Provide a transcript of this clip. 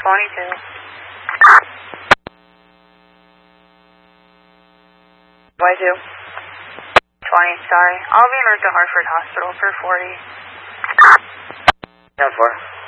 22. 22. 20, sorry. I'll be en route to Hartford Hospital for 40. 10-4.